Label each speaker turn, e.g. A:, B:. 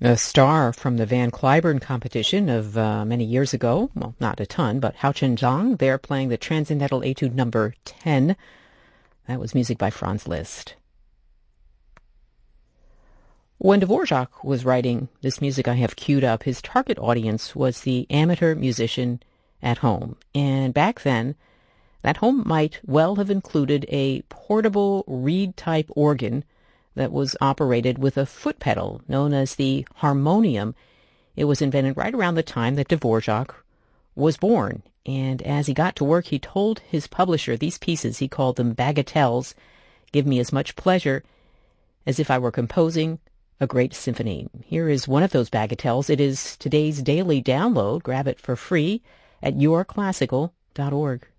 A: A star from the Van Cliburn competition of many years ago, well, not a ton, but Hao Chen-zhang, they're playing the Transcendental Etude number 10. That was music by Franz Liszt. When Dvorak was writing this music I have queued up, his target audience was the amateur musician at home. And back then, that home might well have included a portable reed-type organ that was operated with a foot pedal known as the harmonium. It was invented right around the time that Dvorak was born. And as he got to work, he told his publisher these pieces, he called them bagatelles, give me as much pleasure as if I were composing a great symphony. Here is one of those bagatelles. It is today's daily download. Grab it for free at yourclassical.org.